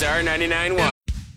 Star 99.1.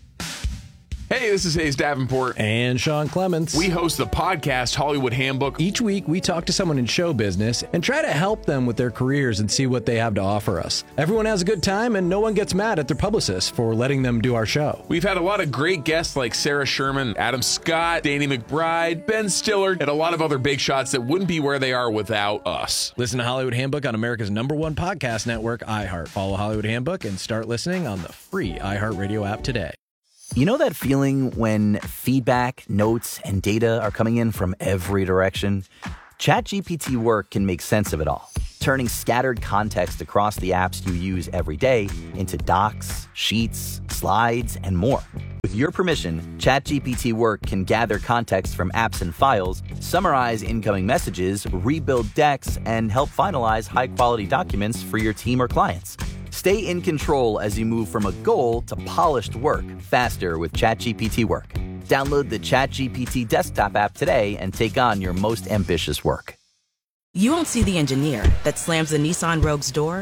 Hey, this is Hayes Davenport. And Sean Clements. We host the podcast Hollywood Handbook. Each week, we talk to someone in show business and try to help them with their careers and see what they have to offer us. Everyone has a good time, and no one gets mad at their publicists for letting them do our show. We've had a lot of great guests like Sarah Sherman, Adam Scott, Danny McBride, Ben Stiller, and a lot of other big shots that wouldn't be where they are without us. Listen to Hollywood Handbook on America's #1 podcast network, iHeart. Follow Hollywood Handbook and start listening on the free iHeartRadio app today. You know that feeling when feedback, notes, and data are coming in from every direction? ChatGPT Work can make sense of it all, turning scattered context across the apps you use every day into docs, sheets, slides, and more. With your permission, ChatGPT Work can gather context from apps and files, summarize incoming messages, rebuild decks, and help finalize high-quality documents for your team or clients. Stay in control as you move from a goal to polished work faster with ChatGPT Work. Download the ChatGPT desktop app today and take on your most ambitious work. You won't see the engineer that slams the Nissan Rogue's door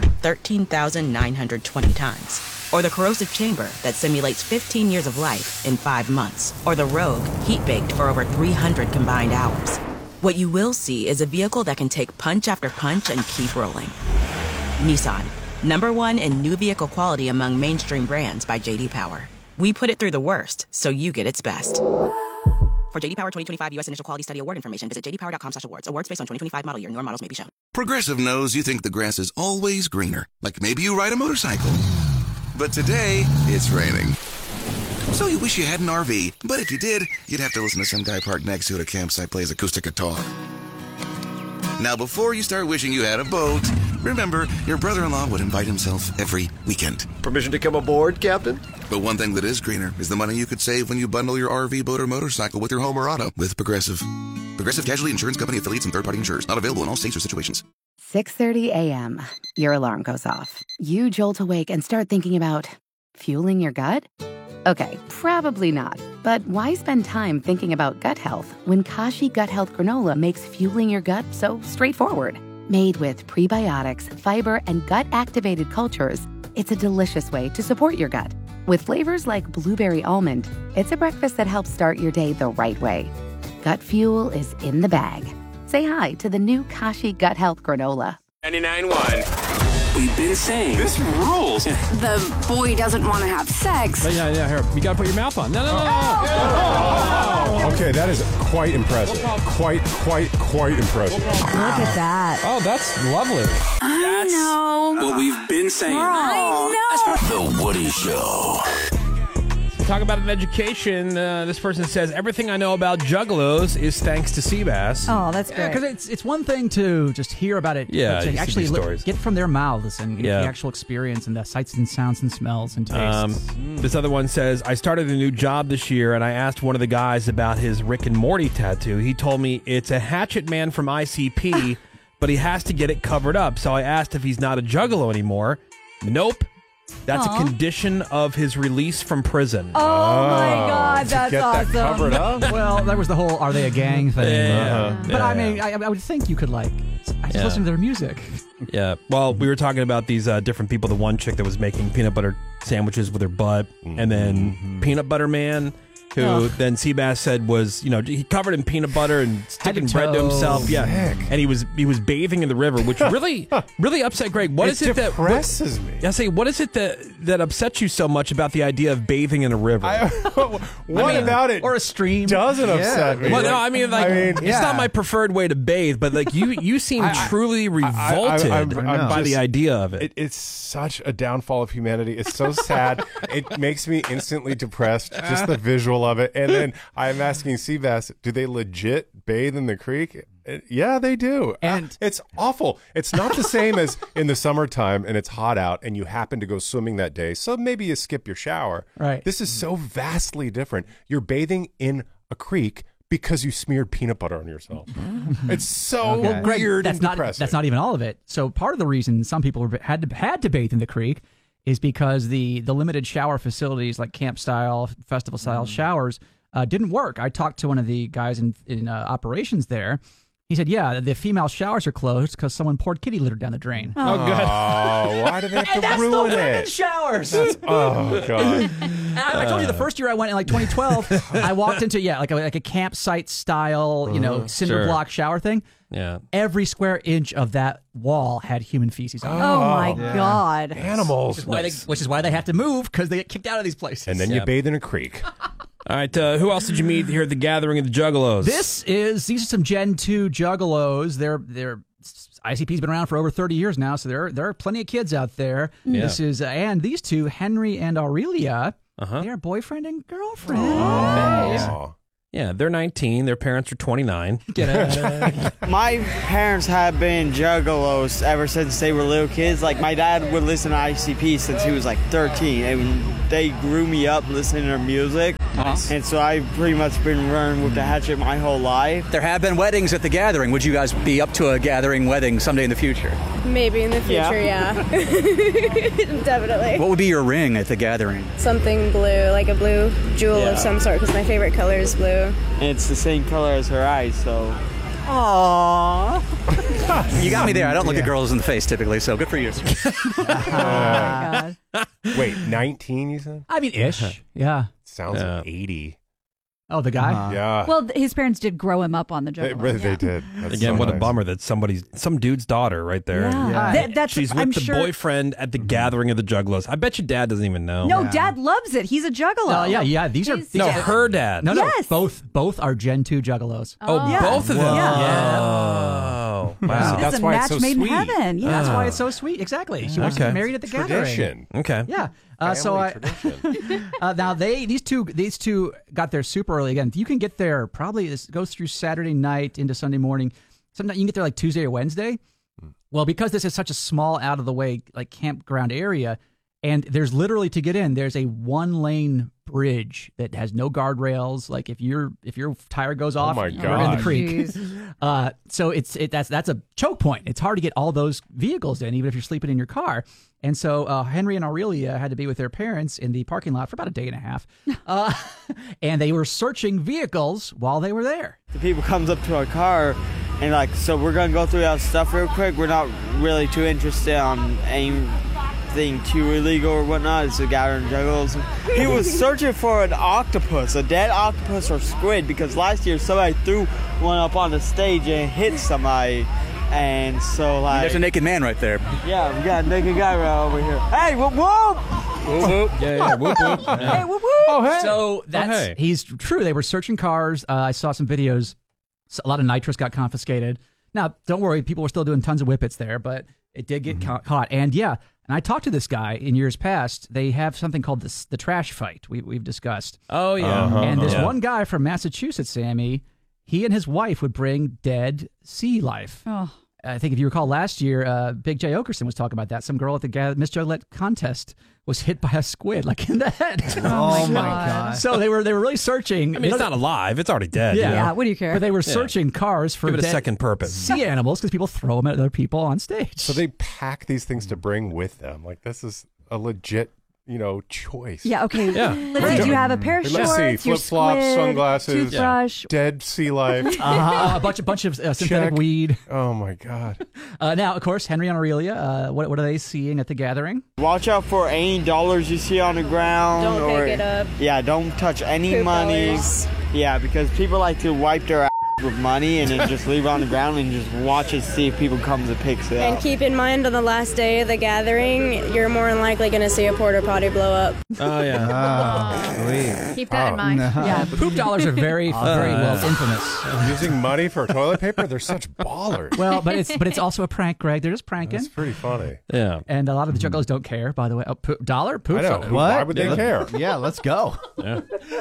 13,920 times. Or the corrosive chamber that simulates 15 years of life in 5 months. Or the Rogue heat-baked for over 300 combined hours. What you will see is a vehicle that can take punch after punch and keep rolling. Nissan. #1 in new vehicle quality among mainstream brands by J.D. Power. We put it through the worst, so you get its best. For J.D. Power 2025 U.S. Initial Quality Study Award information, visit jdpower.com/awards. Awards based on 2025 model year. Newer models may be shown. Progressive knows you think the grass is always greener. Like maybe you ride a motorcycle. But today, it's raining. So you wish you had an RV. But if you did, you'd have to listen to some guy parked next to it at a campsite plays acoustic guitar. Now, before you start wishing you had a boat, remember, your brother-in-law would invite himself every weekend. Permission to come aboard, Captain? But one thing that is greener is the money you could save when you bundle your RV, boat, or motorcycle with your home or auto with Progressive. Progressive Casualty Insurance Company affiliates and third-party insurers. Not available in all states or situations. 6:30 a.m. Your alarm goes off. You jolt awake and start thinking about fueling your gut? Okay, probably not. But why spend time thinking about gut health when Kashi Gut Health Granola makes fueling your gut so straightforward? Made with prebiotics, fiber, and gut-activated cultures, it's a delicious way to support your gut. With flavors like blueberry almond, it's a breakfast that helps start your day the right way. Gut fuel is in the bag. Say hi to the new Kashi Gut Health Granola. 99.1. We've been saying this rules. The boy doesn't want to have sex. Yeah, here. You gotta put your mouth on. No. Okay, that is quite impressive. Quite impressive. Look at that. Oh, that's lovely. I know. What we've been saying. I know. The Woody Show. Talk about an education. This person says, everything I know about juggalos is thanks to Seabass. Oh, that's great. Because it's one thing to just hear about it. Yeah, to actually get from their mouths and get the actual experience and the sights and sounds and smells and tastes. This other one says, I started a new job this year and I asked one of the guys about his Rick and Morty tattoo. He told me it's a Hatchet Man from ICP, but he has to get it covered up. So I asked if he's not a juggalo anymore. Nope. That's a condition of his release from prison. Oh my God, that's awesome. That covered up? Well, that was the whole "are they a gang" thing. But I mean, I would think you could just listen to their music. Yeah. Well, we were talking about these different people. The one chick that was making peanut butter sandwiches with her butt, and then Peanut Butter Man, who then Seabass said was, he covered in peanut butter and sticking bread to himself. Yeah. And he was bathing in the river, which really upset Greg. What is it that depresses me? I say, what is it that upsets you so much about the idea of bathing in a river? What about it? Or a stream doesn't upset me. Well, no, I mean, it's not my preferred way to bathe, but you seem truly revolted by the idea of it. It's such a downfall of humanity. It's so sad. It makes me instantly depressed, just the visual of it. And then I'm asking Seabass, do they legit bathe in the creek? Yeah, they do. And it's awful. It's not the same as in the summertime and it's hot out and you happen to go swimming that day. So maybe you skip your shower. Right. This is so vastly different. You're bathing in a creek because you smeared peanut butter on yourself. It's so weird and depressing. That's not even all of it. So part of the reason some people had to bathe in the creek is because the limited shower facilities like camp style, festival style showers didn't work. I talked to one of the guys in operations there He said, yeah, the female showers are closed because someone poured kitty litter down the drain. Oh, why do they have to ruin it? Showers. Oh, God. I told you the first year I went in like 2012, I walked into like a campsite style, cinder Sure. block shower thing. Yeah. Every square inch of that wall had human feces on it. Oh, my God. Animals. Which is why they have to move, because they get kicked out of these places. And then you bathe in a creek. All right, who else did you meet here at the gathering of the Juggalos? These are some Gen 2 Juggalos. They're ICP's been around for over 30 years now, so there are plenty of kids out there. Yeah. This is and these two, Henry and Aurelia, they are boyfriend and girlfriend. Oh. Yeah, they're 19. Their parents are 29. My parents have been juggalos ever since they were little kids. Like, my dad would listen to ICP since he was like 13, and they grew me up listening to their music. And so I've pretty much been running with the hatchet my whole life. There have been weddings at the gathering. Would you guys be up to a gathering wedding someday in the future? Maybe in the future, yeah. Definitely. What would be your ring at the gathering? Something blue, like a blue jewel of some sort, because my favorite color is blue. And it's the same color as her eyes, so... Aww. You got me there. I don't look at girls in the face typically, so good for you. Wait, 19 you said? I mean, ish. Yeah. Sounds like 80. Oh, the guy? Yeah. Well, his parents did grow him up on the Juggalos. They did. That's Again, so what a nice. bummer that some dude's daughter right there. Yeah. That's, She's with I'm the sure, boyfriend at the gathering of the Juggalos. I bet your dad doesn't even know. No, Dad loves it. He's a Juggalo. Yeah. These are her dad. No, Yes. both are Gen 2 Juggalos. Oh, Yeah. both of them. Yeah. Oh, Wow. wow. That's That's a why match it's so made sweet. in heaven. Yeah. That's why it's so sweet. Exactly. She wants to Okay. get married at the Tradition. Okay. gathering. Yeah. So Tradition. now these two got there super early. Again, you can get there probably. This goes through Saturday night into Sunday morning. Sometimes you can get there like Tuesday or Wednesday. Well, because this is such a small, out of the way like campground area, and there's literally to get in, there's a 1-lane bridge that has no guardrails. Like if your tire goes off, my you're in God. the creek. So that's a choke point. It's hard to get all those vehicles in, even if you're sleeping in your car. And so Henry and Aurelia had to be with their parents in the parking lot for about a day and a half. And they were searching vehicles while they were there. The people comes up to our car and like, so we're going to go through our stuff real quick. We're not really too interested on anything too illegal or whatnot. It's a gathering juggalos. He was searching for an octopus, a dead octopus or squid, because last year somebody threw one up on the stage and hit somebody. And so, like... There's a naked man right there. Yeah, we got a naked guy right over here. Hey, whoop, whoop! Whoop, whoop. Yeah, whoop, whoop. Hey, whoop, whoop. Oh, hey. So that's he's true. They were searching cars. I saw some videos. A lot of nitrous got confiscated. Now, don't worry, people were still doing tons of whippets there, but it did get caught. And and I talked to this guy in years past. They have something called the trash fight. We've discussed. Oh, yeah. And this one guy from Massachusetts, Sammy, he and his wife would bring dead sea life. Oh. I think if you recall last year, Big J. Okerson was talking about that. Some girl at the Miss Juggalette contest was hit by a squid, like in the head. Oh my God. So they were really searching. I mean, it's not alive. It's already dead. Yeah. you know? Yeah, what do you care? But they were searching cars for Give it a dead second purpose. sea animals because people throw them at other people on stage. So they pack these things to bring with them. Like, this is a legit, choice. Yeah, okay. Yeah. Let's see, do you have a pair of Let's shorts, see, your flip-flops, squid, sunglasses, toothbrush? dead sea life. a bunch of synthetic Check. weed. Oh, my God. Now, of course, Henry and Aurelia, what are they seeing at the gathering? Watch out for any dollars you see on the ground. Don't or, pick it up. Yeah, don't touch any Poop money. dollars. Yeah, because people like to wipe their ass with money and then just leave it on the ground and just watch it, see if people comes and picks it And up. keep in mind, on the last day of the gathering, you're more than likely going to see a porta potty blow up. Oh, yeah. Keep that in mind. Yeah, poop dollars are very well infamous. Using money for toilet paper? They're such ballers. Well, but it's also a prank, Greg. They're just pranking. That's pretty funny. Yeah. And a lot of the juggalos don't care, by the way. Oh, poop I poops. know. Why would they care? Yeah, let's go. Yeah.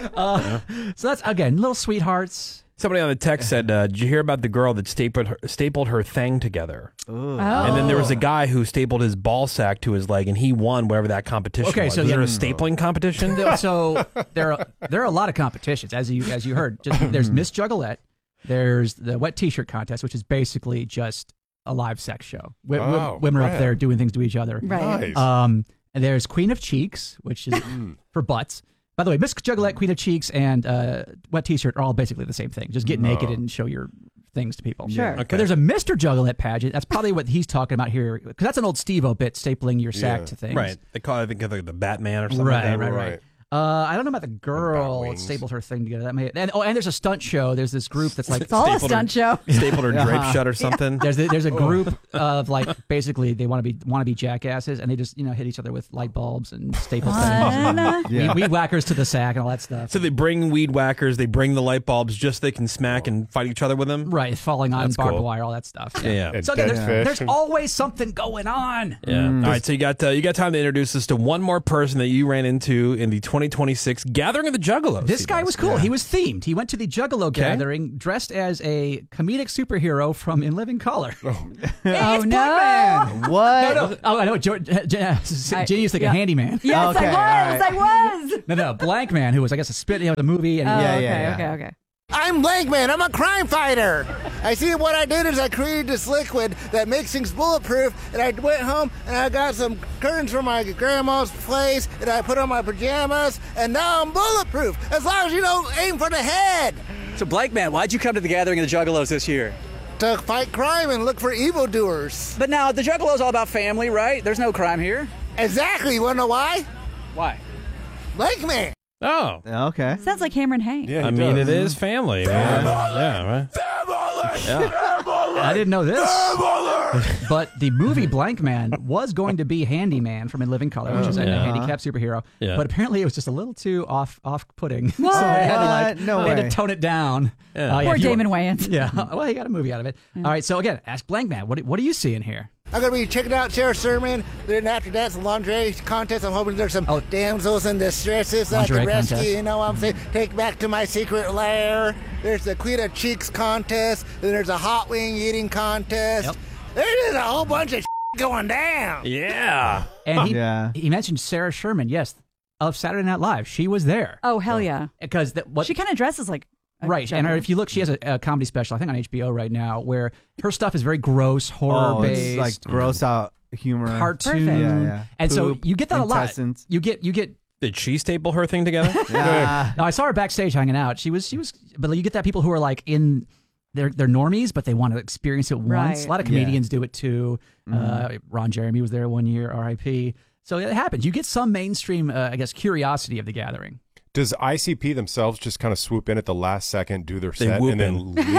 So that's, again, little sweethearts. Somebody on the text said, did you hear about the girl that stapled her thing together? Oh. And then there was a guy who stapled his ball sack to his leg, and he won whatever that competition Okay, was. so Was there a yeah. stapling competition? So there are a lot of competitions, as you heard. There's Miss Juggalette. There's the wet T-shirt contest, which is basically just a live sex show. Women are up there doing things to each other. Right. Nice. And there's Queen of Cheeks, which is for butts. By the way, Miss Juggalette, Queen of Cheeks, and wet T-shirt are all basically the same thing. Just get naked and show your things to people. Sure. Okay. But there's a Mr. Juggalette pageant. That's probably what he's talking about here, because that's an old Steve-O bit, stapling your sack to things. Right. They call it, I think, the Batman or something Right, like that. right. I don't know about the girl that staples her thing together. That may and there's a stunt show. There's this group that's like It's all a stunt show. Stapled her drape shut or something. There's a group of like basically they want to be jackasses, and they just hit each other with light bulbs and staple things. Weed whackers to the sack and all that stuff. So they bring weed whackers, they bring the light bulbs just so they can smack and fight each other with them? Right, falling on That's barbed cool. wire, all that stuff. Yeah. So again, there's always something going on. Yeah. All right, so you got time to introduce us to one more person that you ran into in the 2026 Gathering of the Juggalos. This guy was cool. He was themed. He went to the Juggalo gathering dressed as a comedic superhero from In Living Color. Oh It's no! Blackman! What? No. Oh, I know. Jenny used to think a handyman. Yes, Okay, I was. No, Blank Man, who was, I guess, a spit the movie. And Okay. I'm Blankman. I'm a crime fighter. I see what I did is I created this liquid that makes things bulletproof, and I went home and I got some curtains from my grandma's place, and I put on my pajamas, and now I'm bulletproof, as long as you don't aim for the head. So, Blankman, why'd you come to the Gathering of the Juggalos this year? To fight crime and look for evildoers. But now, the Juggalo's all about family, right? There's no crime here. Exactly. You want to know why? Why? Blankman. Oh. Okay. Sounds like Cameron Hayes. I mean, it is family. Man. Yeah, right. I didn't know this. But the movie Blank Man was going to be Handyman from In Living Color, which is a handicapped superhero. Yeah. But apparently it was just a little too off-putting. What? So they had to, No they had way. to tone it down. Yeah. Poor if you Damon want- Wayans. Yeah. Well, he got a movie out of it. All right. So again, ask Blank Man. What are you seeing here? I'm going to be checking out Sarah Sermon. Then after that, some lingerie contest. I'm hoping there's some damsels in distresses that I can Lingerie rescue. contest. You know what I'm saying? Take back to my secret lair. There's the Queen of Cheeks contest. Then there's a hot wing eating contest. Yep. There's a whole bunch of going down. Yeah. And he mentioned Sarah Sherman, yes, of Saturday Night Live. She was there. Oh, hell yeah. Because She kind of dresses like a Right, and juggalo. if you look, she has a comedy special, I think on HBO right now, where her stuff is very gross, horror-based, it's like gross out humor, cartoon. Perfect. Yeah. And so Poop, you get that a lot. intestines. You get. Did she staple her thing together? No, I saw her backstage hanging out. She was. But you get that people who are like in. They're normies, but they want to experience it once. Right. A lot of comedians do it too. Ron Jeremy was there one year, R.I.P. So it happens. You get some mainstream, I guess, curiosity of the gathering. Does ICP themselves just kind of swoop in at the last second, do their set, whoop and then in. leave?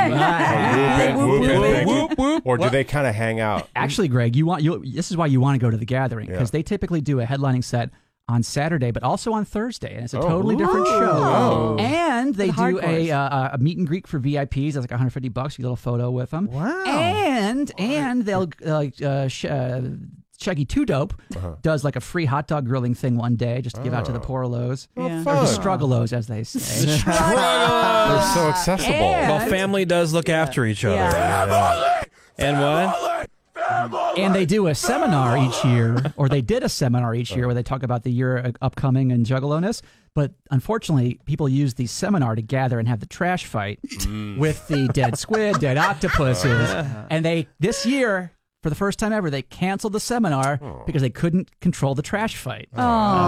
Whoop in. Or do they kind of hang out? Actually, Greg, this is why you want to go to the gathering, because they typically do a headlining set on Saturday, but also on Thursday, and it's a totally different show. And they do a meet and greet for VIPs. That's like $150. You get a little photo with them. Wow! And they'll Shaggy Two Dope does like a free hot dog grilling thing one day just to give out to the Porlos. Yeah. Or the Struggalos, as they say. They're so accessible. Well, family does look after each other. Yeah. And what? And they do a seminar each year, or they did a seminar each year where they talk about the year upcoming and Juggalo-ness. But unfortunately, people use the seminar to gather and have the trash fight with the dead squid, dead octopuses. And this year, for the first time ever, they canceled the seminar because they couldn't control the trash fight. Oh.